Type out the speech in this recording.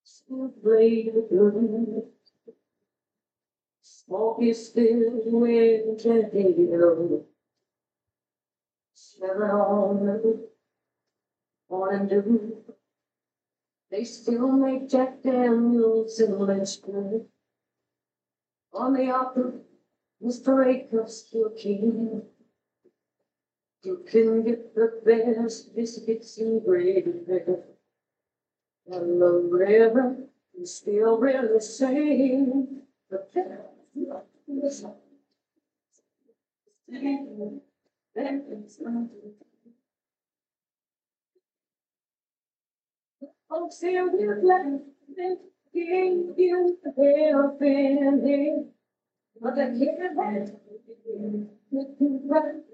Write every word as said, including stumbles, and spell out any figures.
still play the blues. Smoke is still with the radio. Seven on the morning dew. They still make Jack Daniels in Lynchburg. On the opera, Mister Acuff still king. You can get the best biscuits in Grady River. And the river is still really the same. But that's folks here with laughing, give you help in it. But I can't have it.